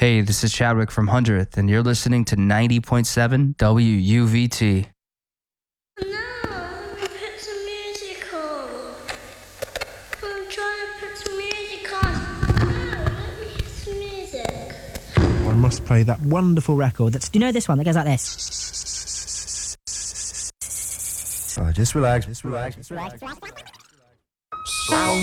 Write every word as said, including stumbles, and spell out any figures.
Hey, this is Chadwick from hundredth, and you're listening to ninety point seven W U V T. No, put some music on. I'm trying to put some music on. No, let me hear some music. I must play that wonderful record that's... Do you know this one that goes like this? Oh, just relax, just relax, just relax.